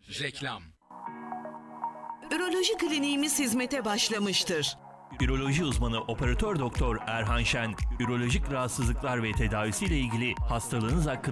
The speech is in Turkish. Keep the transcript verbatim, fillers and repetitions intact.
Reklam. Üroloji kliniğimiz hizmete başlamıştır. Üroloji uzmanı operatör doktor Erhan Şen, ürolojik rahatsızlıklar ve tedavisiyle ilgili hastalığınız hakkında